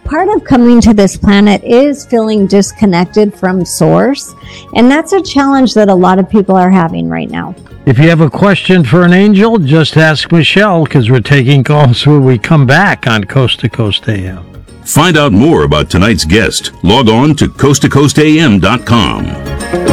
part of coming to this planet is feeling disconnected from source. And that's a challenge that a lot of people are having right now. If you have a question for an angel, just ask Michelle, because we're taking calls when we come back on Coast to Coast AM. Find out more about tonight's guest. Log on to coasttocoastam.com.